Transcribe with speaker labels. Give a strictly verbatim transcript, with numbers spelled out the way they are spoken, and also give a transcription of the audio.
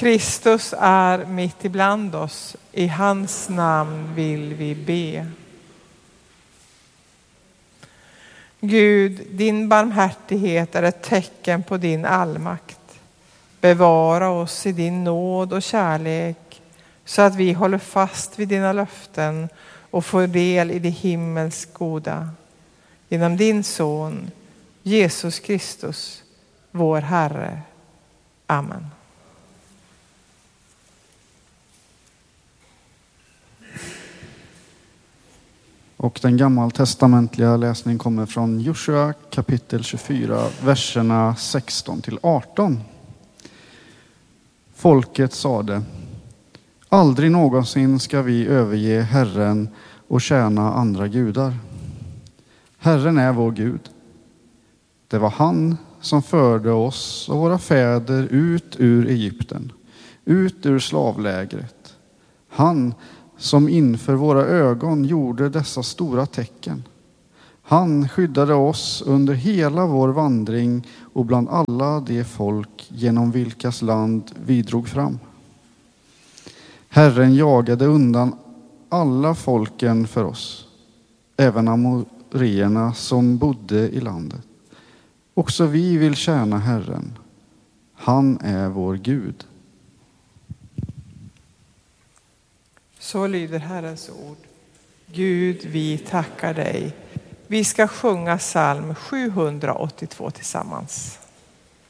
Speaker 1: Kristus är mitt ibland oss. I hans namn vill vi be. Gud, din barmhärtighet är ett tecken på din allmakt. Bevara oss i din nåd och kärlek så att vi håller fast vid dina löften och får del i det himmels goda. Genom din son, Jesus Kristus, vår Herre. Amen.
Speaker 2: Och den gammaltestamentliga läsningen kommer från Josua kapitel tjugofyra, verserna sexton till arton. Folket sade: aldrig någonsin ska vi överge Herren och tjäna andra gudar. Herren är vår Gud. Det var han som förde oss och våra fäder ut ur Egypten, ut ur slavlägret. Han som inför våra ögon gjorde dessa stora tecken. Han skyddade oss under hela vår vandring och bland alla de folk genom vilkas land vi drog fram. Herren jagade undan alla folken för oss, även amorierna som bodde i landet. Också vi vill tjäna Herren. Han är vår Gud.
Speaker 1: Så lyder Herrens ord. Gud, vi tackar dig. Vi ska sjunga psalm sjuhundraåttiotvå tillsammans.